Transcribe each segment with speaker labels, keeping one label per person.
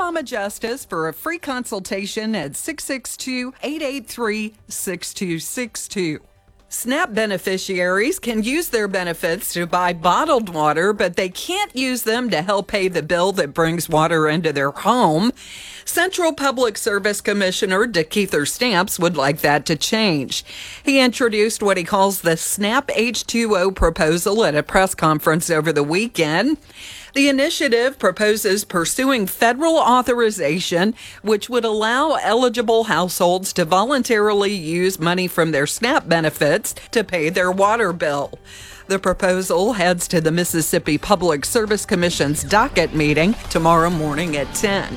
Speaker 1: Mama Justice for a free consultation at 662-883-6262. SNAP beneficiaries can use their benefits to buy bottled water, but they can't use them to help pay the bill that brings water into their home. Central Public Service Commissioner DeKeither Stamps would like that to change. He introduced what he calls the SNAP H2O proposal at a press conference over the weekend. The initiative proposes pursuing federal authorization, which would allow eligible households to voluntarily use money from their SNAP benefits to pay their water bill. The proposal heads to the Mississippi Public Service Commission's docket meeting tomorrow morning at 10.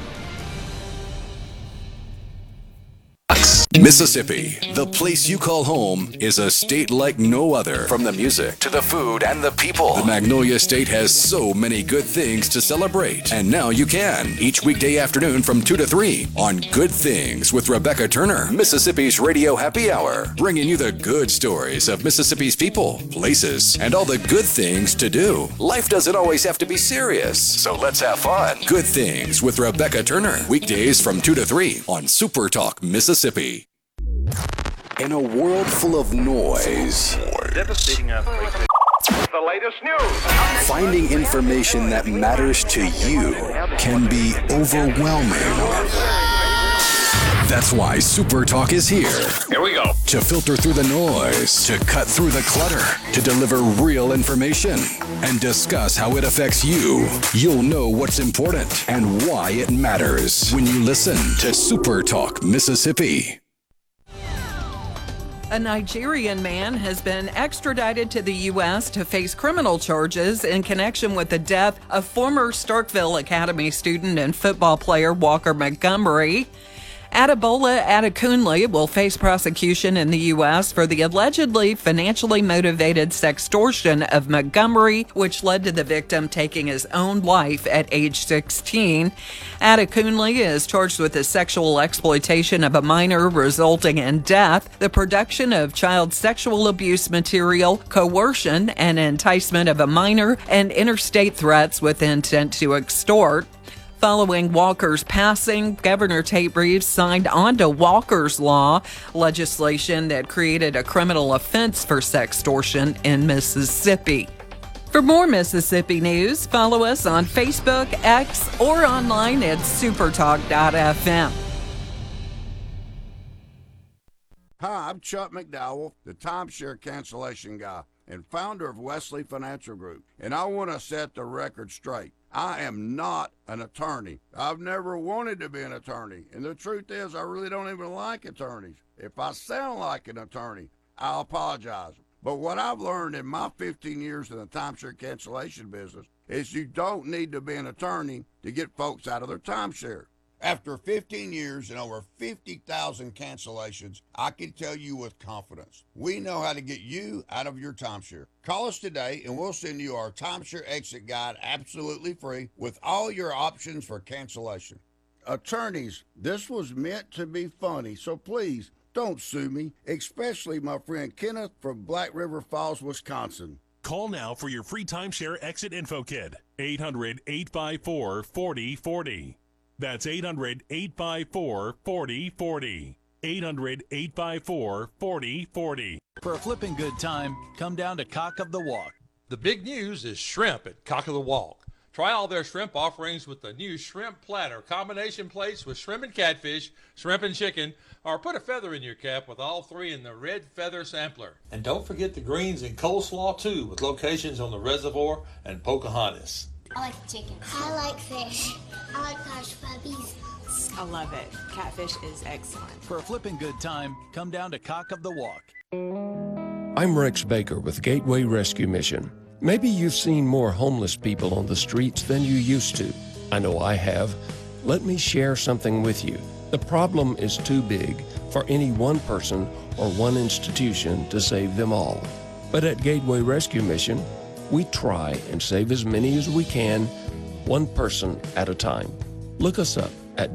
Speaker 2: Mississippi, the place you call home, is a state like no other. From the music to the food and the people, the Magnolia State has so many good things to celebrate. And now you can, each weekday afternoon from 2 to 3 on Good Things with Rebecca Turner, Mississippi's Radio Happy Hour, bringing you the good stories of Mississippi's people, places, and all the good things to do. Life doesn't always have to be serious, so let's have fun. Good Things with Rebecca Turner, weekdays from 2 to 3 on Super Talk, Mississippi. In a world full of noise,
Speaker 3: devastating earthquake. The latest news.
Speaker 2: Finding information that matters to you can be overwhelming. That's why Super Talk is here.
Speaker 3: Here we go.
Speaker 2: To filter through the noise, to cut through the clutter, to deliver real information, and discuss how it affects you. You'll know what's important and why it matters when you listen to Super Talk Mississippi.
Speaker 1: A Nigerian man has been extradited to the U.S. to face criminal charges in connection with the death of former Starkville Academy student and football player Walker Montgomery. Adebola Adekunle will face prosecution in the U.S. for the allegedly financially motivated sextortion of Montgomery, which led to the victim taking his own life at age 16. Adekunle is charged with the sexual exploitation of a minor resulting in death, the production of child sexual abuse material, coercion and enticement of a minor, and interstate threats with intent to extort. Following Walker's passing, Governor Tate Reeves signed onto Walker's Law, legislation that created a criminal offense for sextortion in Mississippi. For more Mississippi news, follow us on Facebook, X, or online at supertalk.fm.
Speaker 4: Hi, I'm Chuck McDowell, the timeshare cancellation guy and founder of Wesley Financial Group, and I want to set the record straight. I am not an attorney. I've never wanted to be an attorney, and the truth is I really don't even like attorneys. If I sound like an attorney, I'll apologize. But what I've learned in my 15 years in the timeshare cancellation business is you don't need to be an attorney to get folks out of their timeshare. After 15 years and over 50,000 cancellations, I can tell you with confidence, we know how to get you out of your timeshare. Call us today and we'll send you our timeshare exit guide absolutely free with all your options for cancellation. Attorneys, this was meant to be funny, so please don't sue me, especially my friend Kenneth from Black River Falls, Wisconsin.
Speaker 5: Call now for your free timeshare exit info kit. 800-854-4040. That's 800-854-4040. 800-854-4040.
Speaker 6: For a flipping good time, come down to Cock of the Walk.
Speaker 7: The big news is shrimp at Cock of the Walk. Try all their shrimp offerings with the new shrimp platter, combination plates with shrimp and catfish, shrimp and chicken, or put a feather in your cap with all three in the red feather sampler. And don't forget the greens and coleslaw too, with locations on the Reservoir and Pocahontas.
Speaker 8: I like chicken. I like fish. I like hush puppies.
Speaker 9: I love it. Catfish is excellent.
Speaker 6: For a flipping good time, come down to Cock of the Walk.
Speaker 10: I'm Rex Baker with Gateway Rescue Mission. Maybe you've seen more homeless people on the streets than you used to. I know I have. Let me share something with you. The problem is too big for any one person or one institution to save them all. But at Gateway Rescue Mission, we try and save as many as we can, one person at a time. Look us up at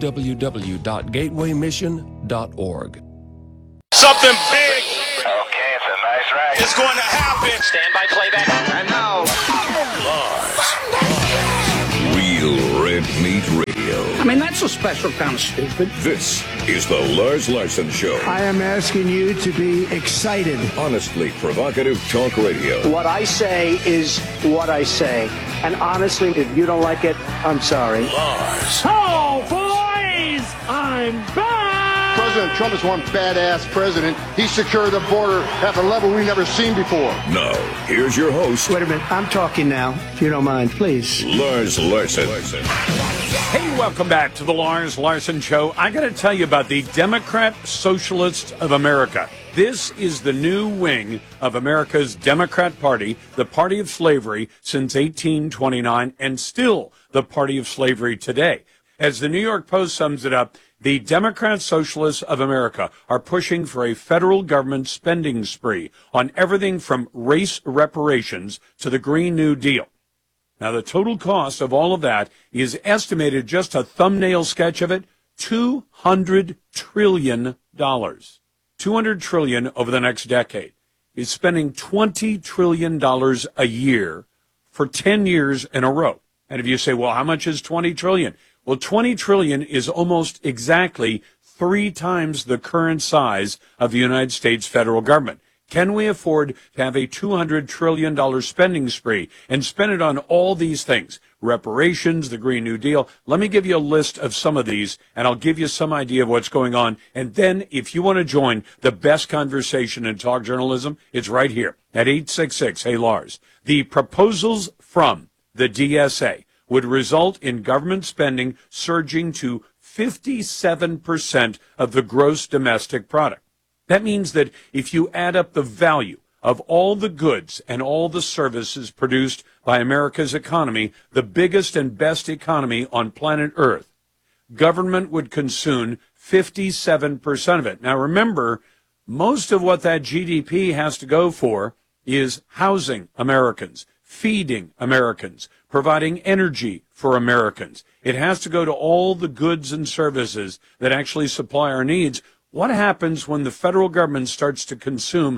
Speaker 10: www.gatewaymission.org.
Speaker 3: Something big. Okay, it's a nice ride. It's going to happen.
Speaker 11: Stand by playback.
Speaker 3: And now,
Speaker 2: Real Red Meat Radio.
Speaker 11: Radio.
Speaker 12: I mean, that's a special kind of stupid.
Speaker 11: This is the Lars Larson Show.
Speaker 12: I am asking you to be excited.
Speaker 11: Honestly provocative talk radio.
Speaker 12: What I say is what I say. And honestly, if you don't like it, I'm sorry.
Speaker 11: Lars.
Speaker 12: Oh, boys! I'm back!
Speaker 13: President Trump is one badass president. He secured the border at a level we've never seen before.
Speaker 11: Now, here's your host.
Speaker 12: Wait a minute. I'm talking now, if you don't mind, please.
Speaker 11: Lars Larson.
Speaker 14: Hey, welcome back to the Lars Larson Show. I got to tell you about the Democrat Socialists of America. This is the new wing of America's Democrat Party, the party of slavery since 1829, and still the party of slavery today. As the New York Post sums it up, the Democrat Socialists of America are pushing for a federal government spending spree on everything from race reparations to the Green New Deal. Now, the total cost of all of that is estimated, just a thumbnail sketch of it, $200 trillion. $200 trillion over the next decade. Is spending $20 trillion a year for 10 years in a row. And if you say, well, how much is $20 trillion? Well, $20 trillion is almost exactly 3 times the current size of the United States federal government. Can we afford to have a $200 trillion spending spree and spend it on all these things? Reparations, the Green New Deal. Let me give you a list of some of these, and I'll give you some idea of what's going on. And then, if you want to join the best conversation in talk journalism, it's right here at 866-HEY-LARS. The proposals from the DSA would result in government spending surging to 57% of the gross domestic product. That means that if you add up the value of all the goods and all the services produced by America's economy, the biggest and best economy on planet Earth, government would consume 57% of it. Now remember, most of what that GDP has to go for is housing Americans, feeding Americans, providing energy for Americans. It has to go to all the goods and services that actually supply our needs. What happens when the federal government starts to consume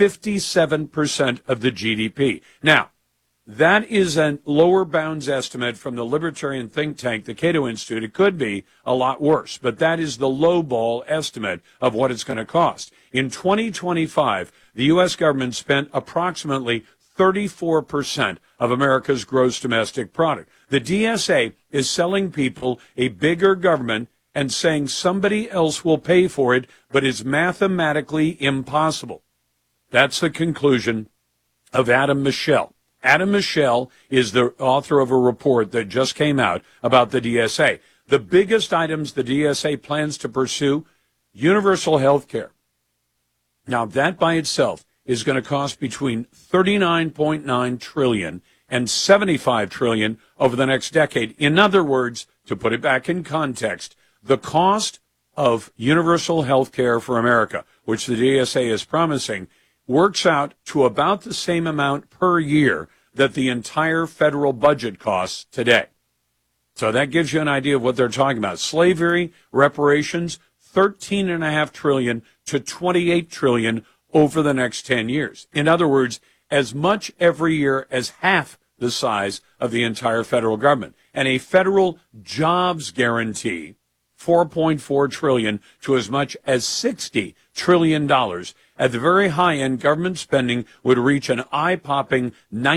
Speaker 14: 57% of the GDP? Now, that is a lower bounds estimate from the libertarian think tank, the Cato Institute. It could be a lot worse, but that is the lowball estimate of what it's going to cost. In 2025, the U.S. government spent approximately 34% of America's gross domestic product. The DSA is selling people a bigger government and saying somebody else will pay for it, but it's mathematically impossible. That's the conclusion of Adam Michel. Adam Michel is the author of a report that just came out about the DSA. The biggest items the DSA plans to pursue: universal health care. Now, that by itself is going to cost between $39.9 trillion and $75 trillion over the next decade. In other words, to put it back in context, the cost of universal health care for America, which the DSA is promising, works out to about the same amount per year that the entire federal budget costs today. So that gives you an idea of what they're talking about. Slavery, reparations, $13.5 trillion to $28 trillion over the next 10 years. In other words, as much every year as half the size of the entire federal government. And a federal jobs guarantee, $4.4 trillion to as much as $60 trillion. At the very high end, government spending would reach an eye-popping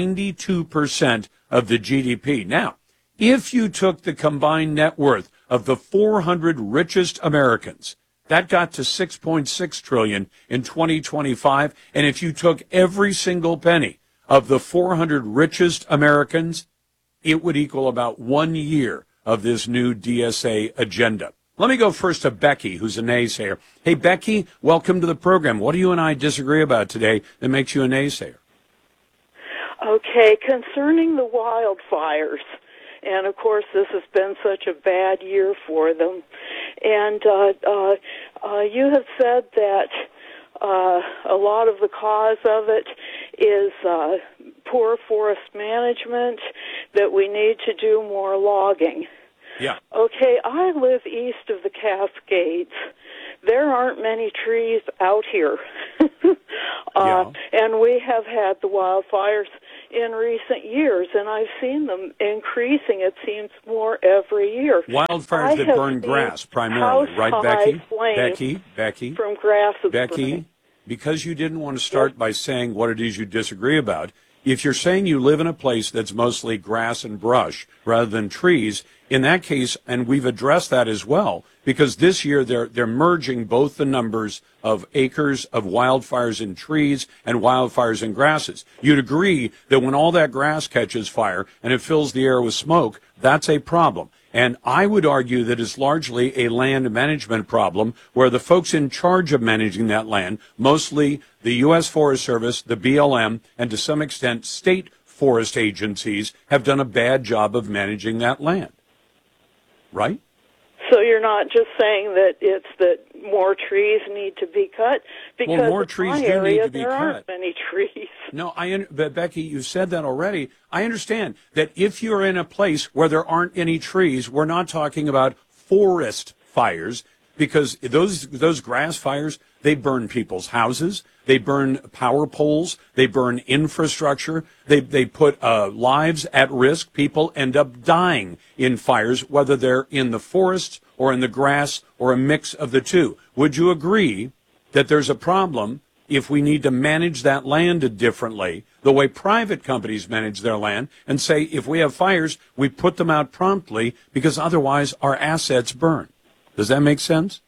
Speaker 14: 92% of the GDP. Now, if you took the combined net worth of the 400 richest Americans, that got to $6.6 trillion in 2025. And if you took every single penny of the 400 richest Americans, it would equal about 1 year of this new DSA agenda. Let me go first to Becky, who's a naysayer. Hey, Becky, welcome to the program. What do you and I disagree about today that makes you a naysayer?
Speaker 15: Okay, concerning the wildfires, and of course this has been such a bad year for them, and you have said that a lot of the cause of it is poor forest management, that we need to do more logging.
Speaker 14: Yeah.
Speaker 15: Okay, I live east of the Cascades. There aren't many trees out here. And we have had the wildfires in recent years, and I've seen them increasing. It seems more every year.
Speaker 14: Wildfires that burn grass primarily, right, Becky? Becky?
Speaker 15: From grass is burning.
Speaker 14: Because you didn't want to start by saying what it is you disagree about, if you're saying you live in a place that's mostly grass and brush rather than trees, in that case, and we've addressed that as well, because this year they're merging both the numbers of acres of wildfires in trees and wildfires in grasses. You'd agree that when all that grass catches fire and it fills the air with smoke, that's a problem. And I would argue that it's largely a land management problem where the folks in charge of managing that land, mostly the U.S. Forest Service, the BLM, and to some extent state forest agencies, have done a bad job of managing that land. Right?
Speaker 15: So you're not just saying that it's that more trees need to be cut? Because
Speaker 14: well, more trees do need to be
Speaker 15: there
Speaker 14: cut.
Speaker 15: aren't many trees.
Speaker 14: No, but Becky, you said that already. I understand that if you're in a place where there aren't any trees, we're not talking about forest fires, because those grass fires, they burn people's houses, they burn power poles, they burn infrastructure, they put lives at risk. People end up dying in fires, whether they're in the forests or in the grass or a mix of the two. Would you agree that there's a problem if we need to manage that land differently, the way private companies manage their land, and say if we have fires, we put them out promptly because otherwise our assets burn? Does that make sense?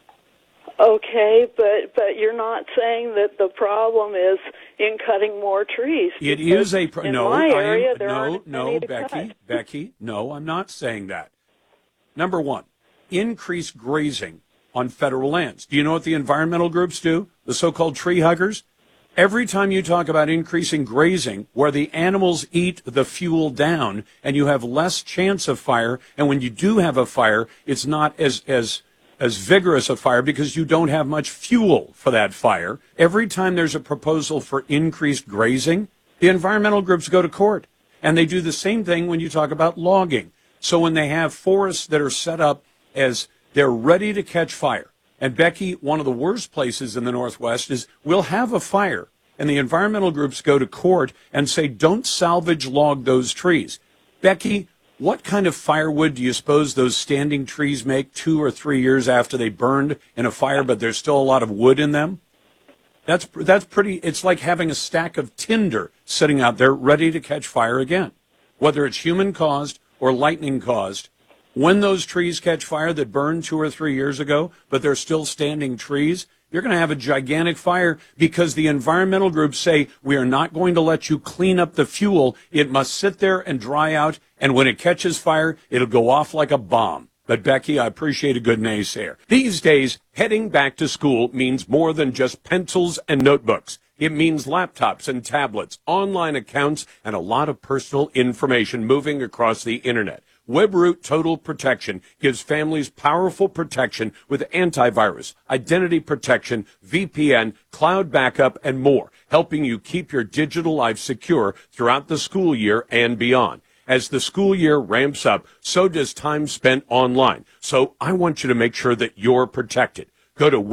Speaker 15: Okay, but you're not saying that the problem is in cutting more trees.
Speaker 14: It is a
Speaker 15: no. My area, no,
Speaker 14: Becky. No, I'm not saying that. Number one, increase grazing on federal lands. Do you know what the environmental groups do? The so-called tree huggers. Every time you talk about increasing grazing, where the animals eat the fuel down, and you have less chance of fire, and when you do have a fire, it's not as vigorous a fire because you don't have much fuel for that fire. Every time there's a proposal for increased grazing, the environmental groups go to court. And they do the same thing when you talk about logging. So when they have forests that are set up as they're ready to catch fire. And Becky, one of the worst places in the Northwest is we'll have a fire, and the environmental groups go to court and say, don't salvage log those trees. Becky, what kind of firewood do you suppose those standing trees make 2 or 3 years after they burned in a fire, but there's still a lot of wood in them? That's pretty, it's like having a stack of tinder sitting out there ready to catch fire again. Whether it's human caused or lightning caused, when those trees catch fire that burned 2 or 3 years ago, but they're still standing trees, you're going to have a gigantic fire because the environmental groups say, we are not going to let you clean up the fuel. It must sit there and dry out, and when it catches fire, it'll go off like a bomb. But Becky, I appreciate a good naysayer. These days, heading back to school means more than just pencils and notebooks. It means laptops and tablets, online accounts, and a lot of personal information moving across the internet. WebRoot Total Protection gives families powerful protection with antivirus, identity protection, VPN, cloud backup, and more, helping you keep your digital life secure throughout the school year and beyond. As the school year ramps up, so does time spent online. So I want you to make sure that you're protected. Go to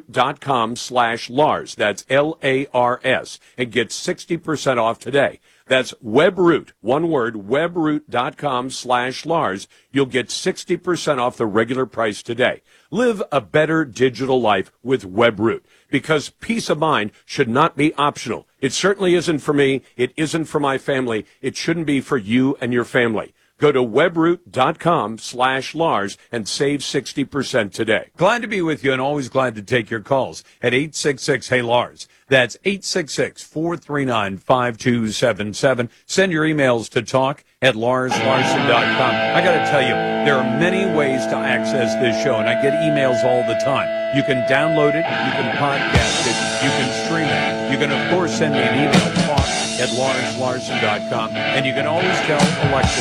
Speaker 14: webroot.com/Lars, that's Lars, and get 60% off today. That's WebRoot, one word, webroot.com/Lars. You'll get 60% off the regular price today. Live a better digital life with WebRoot, because peace of mind should not be optional. It certainly isn't for me. It isn't for my family. It shouldn't be for you and your family. Go to webroot.com/Lars and save 60% today. Glad to be with you and always glad to take your calls at 866-HEY-LARS. That's 866-439-5277. Send your emails to talk@LarsLarson.com. I got to tell you, there are many ways to access this show, and I get emails all the time. You can download it, you can podcast it, you can stream it. You can, of course, send me an email, talk@LarsLarson.com, and you can always tell Alexa